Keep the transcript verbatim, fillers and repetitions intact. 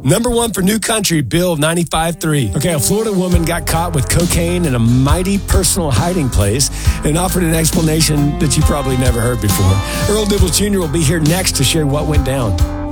Number one for New Country, Bill ninety-five three. Okay, a Florida woman got caught with cocaine in a mighty personal hiding place and offered an explanation that you probably never heard before. Earl Dibbles Junior will be here next to share what went down.